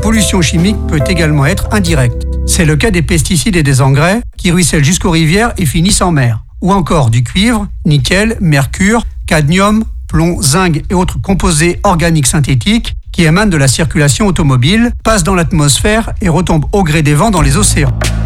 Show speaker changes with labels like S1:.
S1: pollution chimique peut également être indirecte. C'est le cas des pesticides et des engrais qui ruissellent jusqu'aux rivières et finissent en mer. Ou encore du cuivre, nickel, mercure, cadmium, plomb, zinc et autres composés organiques synthétiques qui émanent de la circulation automobile, passent dans l'atmosphère et retombent au gré des vents dans les océans.